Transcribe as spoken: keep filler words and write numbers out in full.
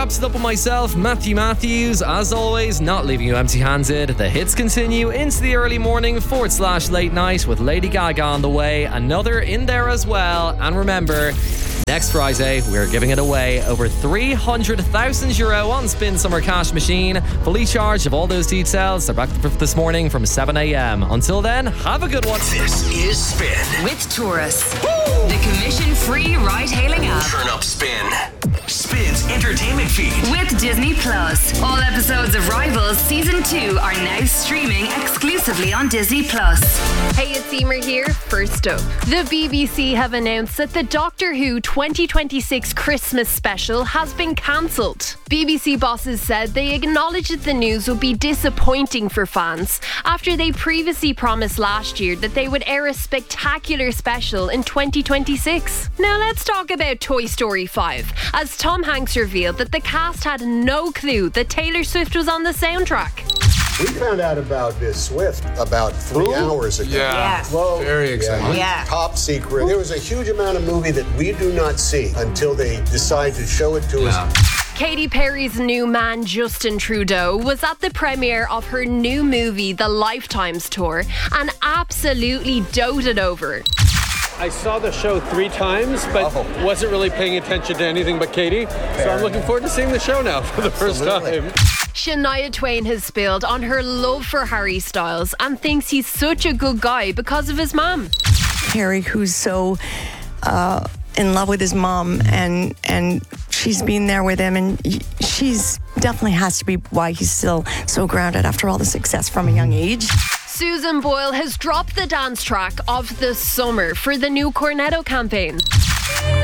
wraps it up with myself, Matthew Matthews. As always, not leaving you empty-handed. The hits continue into the early morning forward slash late night with Lady Gaga on the way. Another in there as well. And remember, next Friday, we're giving it away over three hundred thousand euro on Spin Summer Cash Machine. Fully charged of all those details. They're back this morning from seven a.m. Until then, have a good one. This is Spin with Taurus, the commission-free ride-hailing app. Turn up Spin. Spin's entertainment feed with Disney Plus. All episodes of Rivals Season two are now streaming exclusively on Disney Plus. Hey, it's Emer here. First up, the B B C have announced that the Doctor Who twenty twenty-six Christmas special has been cancelled. B B C bosses said they acknowledged that the news would be disappointing for fans after they previously promised last year that they would air a spectacular special in twenty twenty-six. Now let's talk about Toy Story five, as Tom Hanks revealed that the cast had no clue that Taylor Swift was on the soundtrack. We found out about Miss Swift about three Ooh. hours ago. Yeah, Whoa. Very exciting. Yeah. Top secret. There was a huge amount of movie that we do not see until they decide to show it to yeah. us. Katy Perry's new man, Justin Trudeau, was at the premiere of her new movie, The Lifetimes Tour, and absolutely doted over it. I saw the show three times, but oh. wasn't really paying attention to anything but Katy. Fair. So I'm looking forward to seeing the show now for the Absolutely. first time. Shania Twain has spilled on her love for Harry Styles and thinks he's such a good guy because of his mom. Harry, who's so uh, in love with his mom, and and she's been there with him, and she's definitely has to be why he's still so grounded after all the success from a young age. Susan Boyle has dropped the dance track of the summer for the new Cornetto campaign.